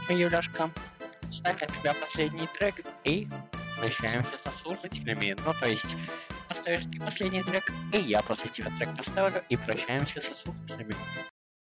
Юляшка, ставь от тебя последний трек и прощаемся со слушателями. Ну, то есть, поставишь ты последний трек, и я после тебя трек поставлю, и прощаемся со слушателями.